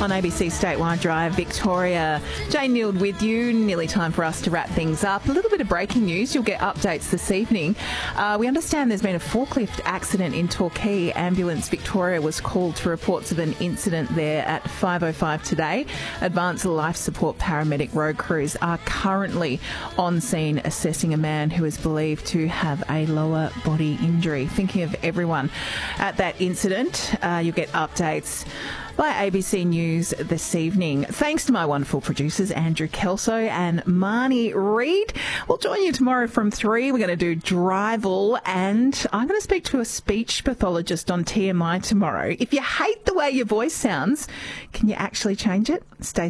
on ABC Statewide Drive, Victoria. Jane Neild with you. Nearly time for us to wrap things up. A little bit of breaking news. You'll get updates this evening. We understand there's been a forklift accident in Torquay. Ambulance Victoria was called to reports of an incident there at 5:05 today. Advanced life support paramedic road crews are currently on scene assessing a man who is believed to have a lower body injury. Thinking of everyone at that incident. You'll get updates by ABC News this evening. Thanks to my wonderful producers, Andrew Kelso and Marnie Reid. We'll join you tomorrow from 3. We're going to do Drival, and I'm going to speak to a speech pathologist on TMI tomorrow. If you hate the way your voice sounds, can you actually change it? Stay